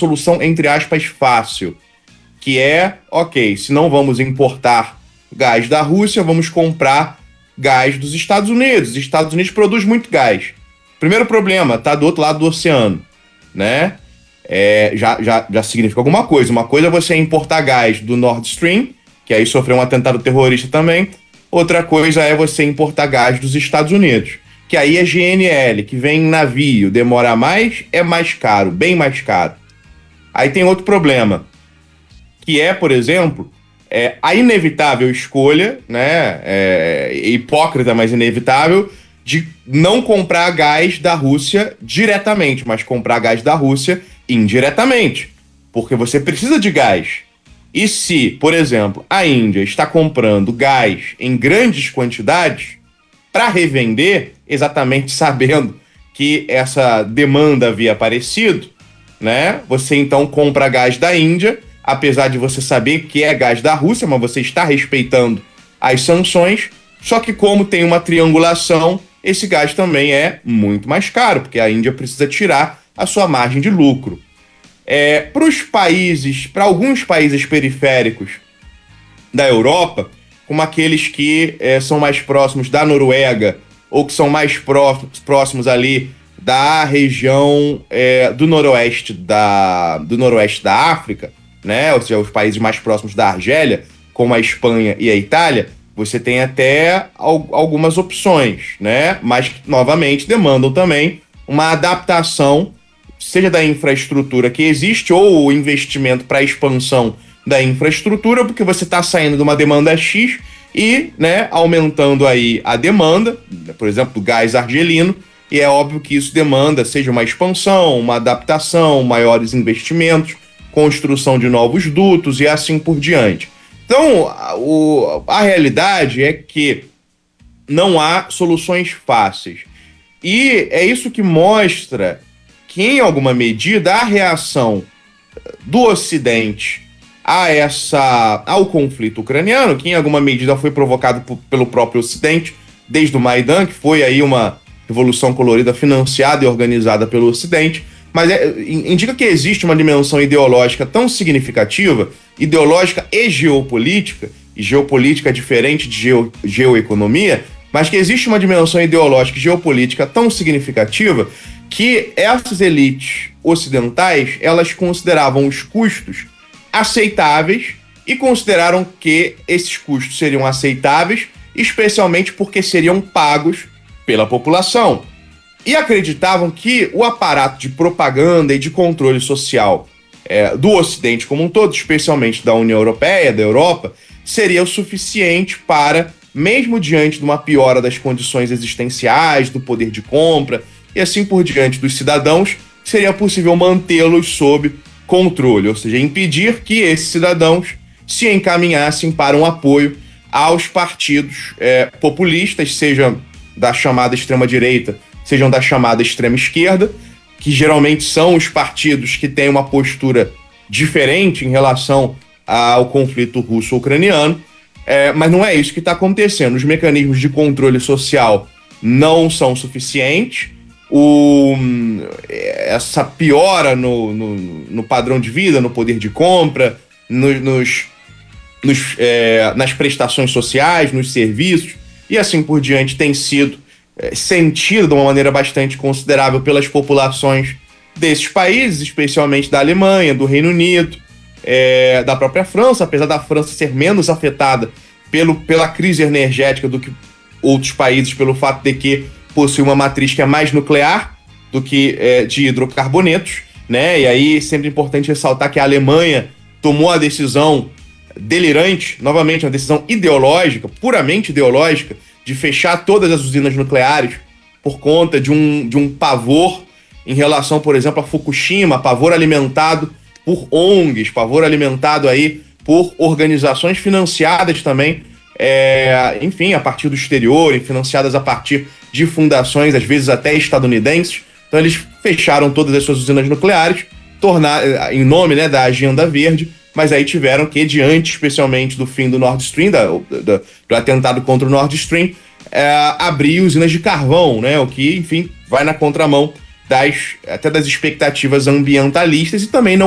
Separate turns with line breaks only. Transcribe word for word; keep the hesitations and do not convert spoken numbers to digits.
solução, entre aspas, fácil, que é, ok, se não vamos importar gás da Rússia, vamos comprar gás dos Estados Unidos. Os Estados Unidos produzem muito gás. Primeiro problema, tá do outro lado do oceano, né? É, já, já, já significa alguma coisa. Uma coisa é você importar gás do Nord Stream, que aí sofreu um atentado terrorista também. Outra coisa é você importar gás dos Estados Unidos, que aí é G N L, que vem em navio, demora mais, é mais caro, bem mais caro. Aí tem outro problema, que é, por exemplo, é, a inevitável escolha, né, é, hipócrita, mas inevitável, de não comprar gás da Rússia diretamente, mas comprar gás da Rússia indiretamente, porque você precisa de gás. E se, por exemplo, a Índia está comprando gás em grandes quantidades para revender, exatamente sabendo que essa demanda havia aparecido, né? Você então compra gás da Índia, apesar de você saber que é gás da Rússia, mas você está respeitando as sanções, só que como tem uma triangulação, esse gás também é muito mais caro, porque a Índia precisa tirar a sua margem de lucro. É, para os países, para alguns países periféricos da Europa, como aqueles que é, são mais próximos da Noruega ou que são mais próximos, próximos ali da região é, do noroeste da, do noroeste da África, né? Ou seja, os países mais próximos da Argélia, como a Espanha e a Itália, você tem até al- algumas opções, né? Mas, novamente, demandam também uma adaptação, seja da infraestrutura que existe ou o investimento para a expansão da infraestrutura, porque você está saindo de uma demanda X e, né, aumentando aí a demanda, por exemplo, do gás argelino, e é óbvio que isso demanda, seja uma expansão, uma adaptação, maiores investimentos, construção de novos dutos e assim por diante. Então, a, o, a realidade é que não há soluções fáceis. E é isso que mostra que, em alguma medida, a reação do Ocidente a essa, ao conflito ucraniano, que em alguma medida foi provocado por, pelo próprio Ocidente, desde o Maidan, que foi aí uma revolução colorida financiada e organizada pelo Ocidente, mas é, indica que existe uma dimensão ideológica tão significativa, ideológica e geopolítica, e geopolítica é diferente de geo, geoeconomia, mas que existe uma dimensão ideológica e geopolítica tão significativa que essas elites ocidentais, elas consideravam os custos aceitáveis e consideraram que esses custos seriam aceitáveis, especialmente porque seriam pagos pela população. E acreditavam que o aparato de propaganda e de controle social é, do Ocidente como um todo, especialmente da União Europeia, da Europa, seria o suficiente para, mesmo diante de uma piora das condições existenciais, do poder de compra e assim por diante dos cidadãos, seria possível mantê-los sob controle, ou seja, impedir que esses cidadãos se encaminhassem para um apoio aos partidos é, populistas, seja da chamada extrema-direita, sejam da chamada extrema-esquerda, que geralmente são os partidos que têm uma postura diferente em relação ao conflito russo-ucraniano, é, mas não é isso que está acontecendo. Os mecanismos de controle social não são suficientes, o, essa piora no, no, no padrão de vida, no poder de compra, no, nos, nos, é, nas prestações sociais, nos serviços, e assim por diante, tem sido é, sentido de uma maneira bastante considerável pelas populações desses países, especialmente da Alemanha, do Reino Unido, é, da própria França, apesar da França ser menos afetada pelo, pela crise energética do que outros países, pelo fato de que possui uma matriz que é mais nuclear do que é, de hidrocarbonetos, né? E aí sempre é importante ressaltar que a Alemanha tomou a decisão delirante, novamente uma decisão ideológica, puramente ideológica, de fechar todas as usinas nucleares por conta de um, de um pavor em relação, por exemplo, a Fukushima, pavor alimentado por O N Gs, pavor alimentado aí por organizações financiadas também, é, enfim, a partir do exterior e financiadas a partir de fundações, às vezes até estadunidenses. Então eles fecharam todas as suas usinas nucleares, tornar, em nome, né, da Agenda Verde, mas aí tiveram que, diante especialmente do fim do Nord Stream, da, da, do atentado contra o Nord Stream, é, abrir usinas de carvão, né, o que, enfim, vai na contramão das, até das expectativas ambientalistas e também não